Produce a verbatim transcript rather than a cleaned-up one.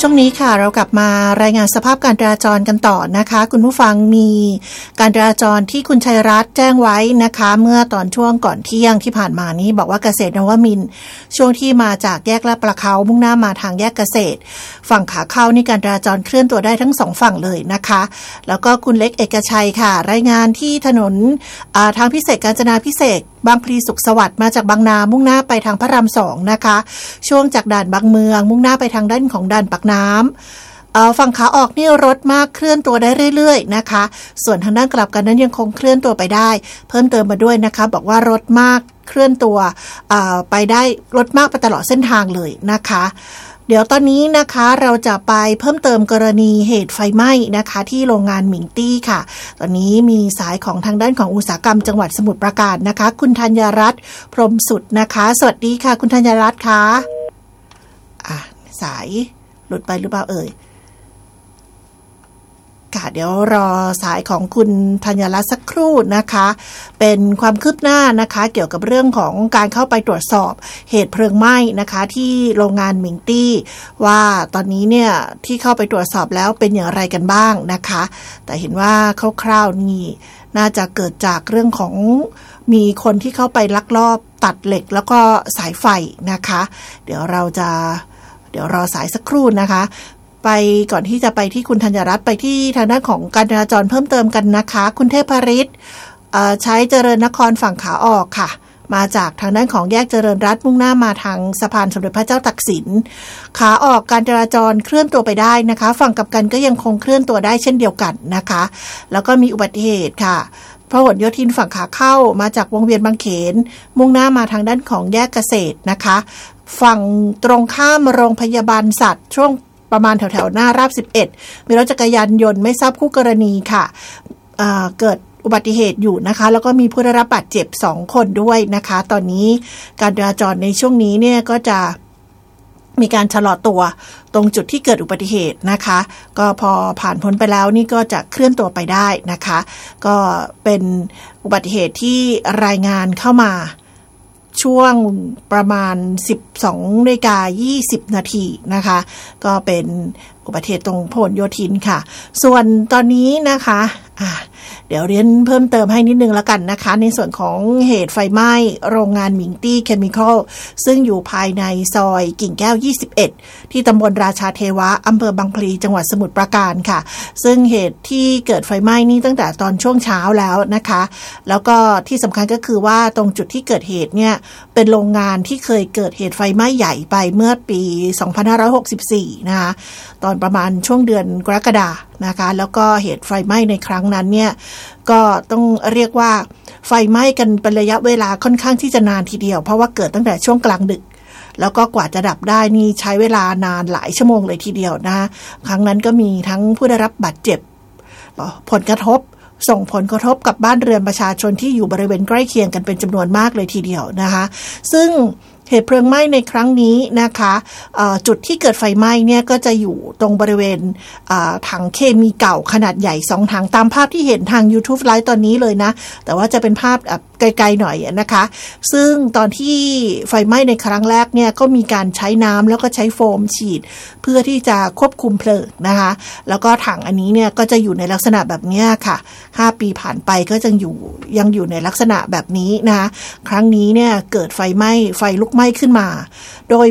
ช่วงนี้ค่ะเรากลับมารายงานสภาพการจราจรกันต่อนะคะคุณผู้ฟังมีการจราจรที่คุณชัยรัตน์แจ้งไว้นะคะเมื่อตอนช่วงก่อนเที่ยงที่ผ่านมานี้บอกว่าเกษตรนวมินทร์ช่วงที่มาจากแยกลาดประเขามุ่งหน้ามาทางแยกเกษตรฝั่งขาเข้านี่การจราจรเคลื่อนตัวได้ทั้งสองฝั่งเลยนะคะแล้วก็คุณเล็กเอกชัยค่ะรายงานที่ถนนทางพิเศษกาญจนาภิเษกบางพลีสุขสวัสดิ์มาจากบางนามุ่งหน้าไปทางพระรามสองนะคะช่วงจากด่านบางเมืองมุ่งหน้าไปทางด้านของด่านปากน้ำเอ่อฝั่งขาออกนี่รถมากเคลื่อนตัวได้เรื่อยๆนะคะส่วนทางด้านกลับกันนั้นยังคงเคลื่อนตัวไปได้เพิ่มเติมมาด้วยนะคะบอกว่ารถมากเคลื่อนตัวไปได้รถมากไปตลอดเส้นทางเลยนะคะเดี๋ยวตอนนี้นะคะเราจะไปเพิ่มเติมกรณีเหตุไฟไหม้นะคะที่โรงงานหมิงตี้ค่ะตอนนี้มีสายของทางด้านของอุตสาหกรรมจังหวัดสมุทรปราการนะคะคุณธัญรัตน์พรหมสุดนะคะสวัสดีค่ะคุณธัญรัตน์ค่ะอ่ะสายหลุดไปหรือเปล่าเอ่ยค่ะเดี๋ยวรอสายของคุณธัญรัตน์สักครู่นะคะเป็นความคืบหน้านะคะเกี่ยวกับเรื่องของการเข้าไปตรวจสอบเหตุเพลิงไหม้นะคะที่โรงงานหมิงตี้ว่าตอนนี้เนี่ยที่เข้าไปตรวจสอบแล้วเป็นอย่างไรกันบ้างนะคะแต่เห็นว่าคร่าวๆนี่น่าจะเกิดจากเรื่องของมีคนที่เข้าไปลักลอบตัดเหล็กแล้วก็สายไฟนะคะเดี๋ยวเราจะเดี๋ยวรอสายสักครู่นะคะไปก่อนที่จะไปที่คุณธัญรัตน์ไปที่ทางด้านของการจราจรเพิ่มเติมกันนะคะคุณเทพฤทธิ์ใช้เจริญนครฝั่งขาออกค่ะมาจากทางด้านของแยกเจริญรัตน์มุ่งหน้ามาทางสะพานสมเด็จพระเจ้าตากสินขาออกการจราจรเคลื่อนตัวไปได้นะคะฝั่งกลับกันก็ยังคงเคลื่อนตัวได้เช่นเดียวกันนะคะแล้วก็มีอุบัติเหตุค่ะพหลโยธินฝั่งขาเข้ามาจากวงเวียนบางเขนมุ่งหน้ามาทางด้านของแยกเกษตรนะคะฝั่งตรงข้ามโรงพยาบาลสัตว์ช่วงประมาณแถวๆหน้าราบสิบเอ็ดมีรถจักรยานยนต์ไม่ทราบคู่กรณีค่ะเอ่อเกิดอุบัติเหตุอยู่นะคะแล้วก็มีผู้ได้รับบาดเจ็บสองคนด้วยนะคะตอนนี้การจราจรในช่วงนี้เนี่ยก็จะมีการชะลอตัวตรงจุดที่เกิดอุบัติเหตุนะคะก็พอผ่านพ้นไปแล้วนี่ก็จะเคลื่อนตัวไปได้นะคะก็เป็นอุบัติเหตุที่รายงานเข้ามาช่วงประมาณ สิบสองนาฬิกายี่สิบนาทีนะคะก็เป็นอุบัติเหตุตรงพหลโยธินค่ะส่วนตอนนี้นะคะอ่ะเดี๋ยวเรียนเพิ่มเติมให้นิดนึงแล้วกันนะคะในส่วนของเหตุไฟไหม้โรงงานหมิงตี้เคมีคอลซึ่งอยู่ภายในซอยกิ่งแก้วยี่สิบเอ็ดที่ตำบลราชาเทวะอำเภอบางพลีจังหวัดสมุทรปราการค่ะซึ่งเหตุที่เกิดไฟไหม้นี่ตั้งแต่ตอนช่วงเช้าแล้วนะคะแล้วก็ที่สำคัญก็คือว่าตรงจุดที่เกิดเหตุเนี่ยเป็นโรงงานที่เคยเกิดเหตุไฟไหม้ใหญ่ไปเมื่อปีสองพันห้าร้อยหกสิบสี่นะคะตอนประมาณช่วงเดือนกรกฎาคมนะคะแล้วก็เหตุไฟไหม้ในครั้งนั้นเนี่ยก็ต้องเรียกว่าไฟไหม้กันเป็นระยะเวลาค่อนข้างที่จะนานทีเดียวเพราะว่าเกิดตั้งแต่ช่วงกลางดึกแล้วก็กว่าจะดับได้นี่ใช้เวลานานหลายชั่วโมงเลยทีเดียวนะครั้งนั้นก็มีทั้งผู้ได้รับบาดเจ็บผลกระทบส่งผลกระทบกับบ้านเรือนประชาชนที่อยู่บริเวณใกล้เคียงกันเป็นจำนวนมากเลยทีเดียวนะคะซึ่งเหตุเพลิงไหม้ในครั้งนี้นะคะจุดที่เกิดไฟไหม้เนี่ยก็จะอยู่ตรงบริเวณถังเคมีเก่าขนาดใหญ่สองถังตามภาพที่เห็นทาง YouTube ไลฟ์ตอนนี้เลยนะแต่ว่าจะเป็นภาพไกลๆหน่อยนะคะซึ่งตอนที่ไฟไหม้ในครั้งแรกเนี่ยก็มีการใช้น้ำแล้วก็ใช้โฟมฉีดเพื่อที่จะควบคุมเพลิงนะคะแล้วก็ถังอันนี้เนี่ยก็จะอยู่ในลักษณะแบบนี้ค่ะห้าปีผ่านไปก็ยังอยู่ยังอยู่ในลักษณะแบบนี้นะครั้งนี้เนี่ยเกิดไฟไหม้ไฟลุกไหม้ขึ้นมาโดย